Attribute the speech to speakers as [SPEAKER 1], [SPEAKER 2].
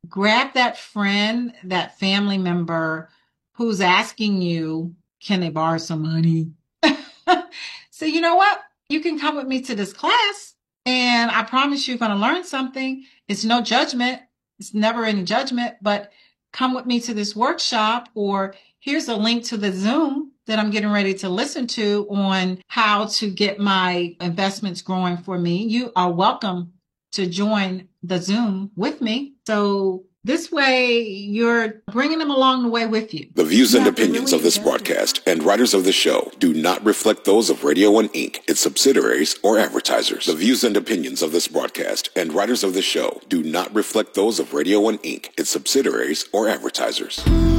[SPEAKER 1] grab that friend, that family member who's asking you, can they borrow some money? So you know what? You can come with me to this class and I promise you're going to learn something. It's no judgment. It's never any judgment, but come with me to this workshop, or here's a link to the Zoom that I'm getting ready to listen to on how to get my investments growing for me. You are welcome to join the Zoom with me. So this way, you're bringing them along the way with you.
[SPEAKER 2] The views and opinions of this broadcast and writers of the show do not reflect those of Radio One Inc., its subsidiaries, or advertisers. The views and opinions of this broadcast and writers of the show do not reflect those of Radio One Inc., its subsidiaries, or advertisers.